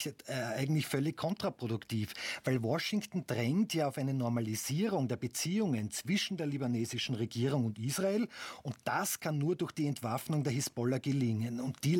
eigentlich völlig kontraproduktiv, weil Washington drängt ja auf eine Normalisierung der Beziehungen zwischen der libanesischen Regierung und Israel und das kann nur durch die Entwaffnung der Hisbollah gelingen und die